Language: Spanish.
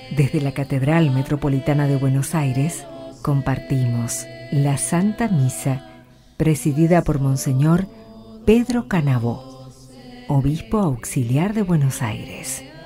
Desde la Catedral Metropolitana de Buenos Aires compartimos la Santa Misa presidida por Monseñor Pedro Canavò, Obispo Auxiliar de Buenos Aires.